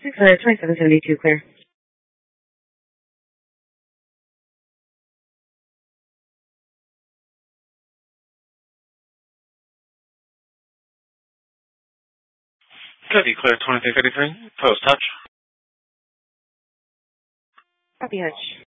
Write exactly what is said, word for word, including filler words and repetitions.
six hundred twenty-seven seventy-two, clear. Good, you clear twenty-three fifty-three. Post touch. Copy, Hutch.